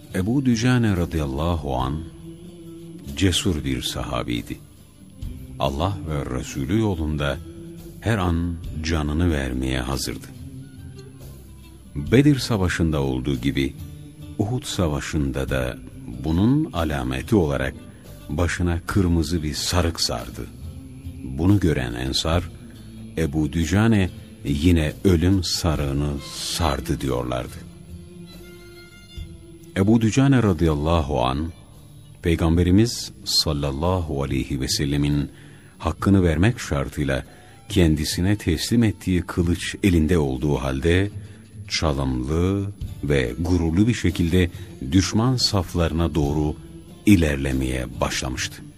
Ebu Dücane radıyallahu an cesur bir sahabiydi. Allah ve Resulü yolunda her an canını vermeye hazırdı. Bedir Savaşı'nda olduğu gibi Uhud Savaşı'nda da bunun alameti olarak başına kırmızı bir sarık sardı. Bunu gören Ensar, Ebu Dücane yine ölüm sarığını sardı diyorlardı. Ebu Dücane radıyallahu an, Peygamberimiz sallallahu aleyhi ve sellemin hakkını vermek şartıyla kendisine teslim ettiği kılıç elinde olduğu halde, çalımlı ve gururlu bir şekilde düşman saflarına doğru ilerlemeye başlamıştı.